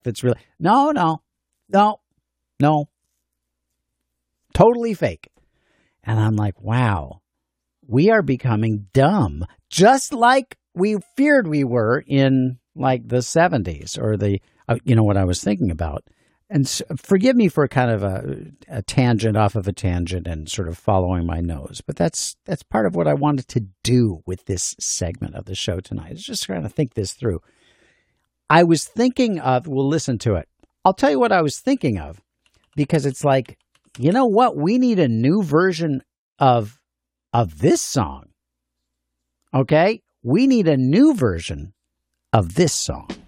that's really no, no, no, no, totally fake. And I'm like, wow, we are becoming dumb, just like we feared we were in like the 70s or what I was thinking about. And forgive me for kind of a tangent off of a tangent and sort of following my nose, but that's part of what I wanted to do with this segment of the show tonight, is just trying to think this through. I was thinking of, we'll listen to it. I'll tell you what I was thinking of, because it's like, you know what? We need a new version of this song. Okay? We need a new version of this song.